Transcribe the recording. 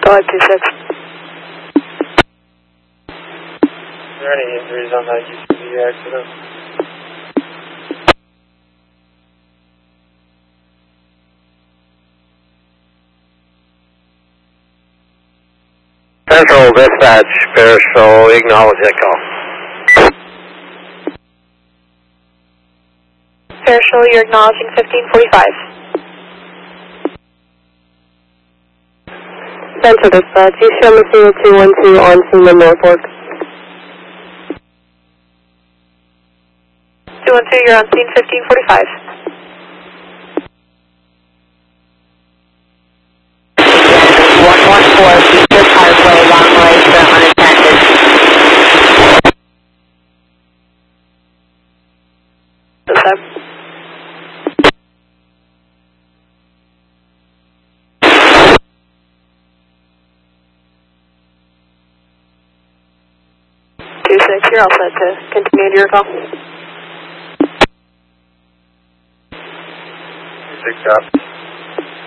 Go ahead, 26. Are there any injuries on that UTV accident? Central Dispatch, Parashul, acknowledge that call. Parashul, you're acknowledging 1545. Central Dispatch, you show me 212 on Seaman Norfolk. 212, you're on scene 1545. Beaches Highway, long way to unattended. This time. You're all set to continue your call. 6 up.